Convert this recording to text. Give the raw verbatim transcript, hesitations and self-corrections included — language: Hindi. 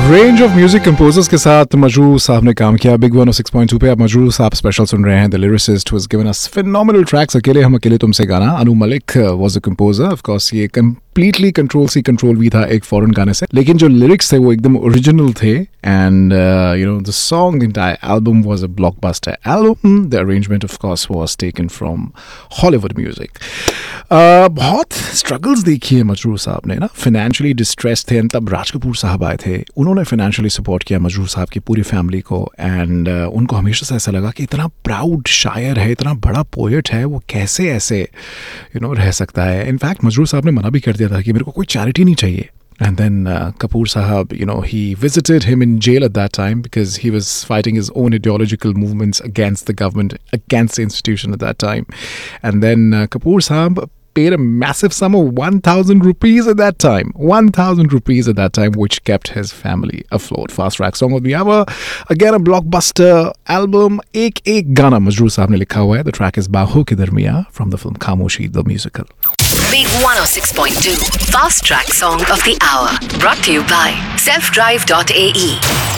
रेंज ऑफ म्यूजिक कंपोजर्स के साथ मजरूर साहब ने काम किया। Big one six point two पे आप मजरूर साहब स्पेशल सुन रहे हैं। The lyricist was given us phenomenal tracks. अकेले हम अकेले तुमसे गाना, Anu Malik was a composer. Of course ये कंप्लीटली कंट्रोल सी कंट्रोल भी था एक फॉरेन गाने से, लेकिन जो लिरिक्स थे वो एकदम ओरिजिनल थे। And you know the song entire album was a blockbuster album. The arrangement of course was taken from Hollywood music. बहुत स्ट्रगल्स देखी है मजरूर साहब ने ना, फाइनेंशियली डिस्ट्रेस थे। तब राज कपूर साहब आए थे, उन्होंने फाइनेंशियली सपोर्ट किया मजरूर साहब की पूरी फैमिली को। एंड uh, उनको हमेशा से ऐसा लगा कि इतना प्राउड शायर है, इतना बड़ा पोएट है, वो कैसे ऐसे यू नो रह सकता है। इनफैक्ट मजरूर साहब ने मना भी कर दिया था कि मेरे को कोई चैरिटी नहीं चाहिए। And then uh, Kapoor Sahab, you know, he visited him in jail at that time because he was fighting his own ideological movements against the government, against the institution at that time. And then uh, Kapoor Sahab paid a massive sum of one thousand rupees at that time. one thousand rupees at that time, which kept his family afloat. Fast Track Song of the Hour. Again, a blockbuster album. Ek Ek Gana Majroor Sahab ne likha hua hai. The track is Baho Ki Darmiyan from the film Khamoshi, the musical. Big one oh six point two. Fast Track Song of the Hour. Brought to you by self drive dot a e.